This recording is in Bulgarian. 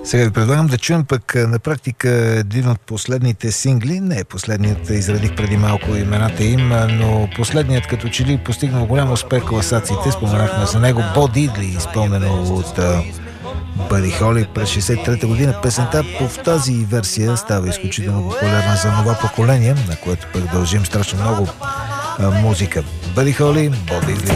Сега ви предлагам да чуем пък на практика един от последните сингли. Не, последният изредих преди малко имената им, но последният като че ли постигнал голям успех в класациите. Споменахме за него Бо Дидли, изпълнено от Бъди Холи през 63-та година. Песента в тази версия става изключително популярна за това поколение, на което пък дължим страшно много музика. Бъди Холи, Бо Дидли.